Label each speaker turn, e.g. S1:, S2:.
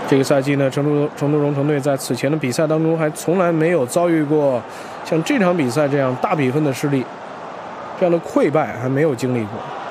S1: 这个赛季呢，成都蓉城队在此前的比赛当中还从来没有遭遇过像这场比赛这样大比分的失利，这样的溃败还没有经历过。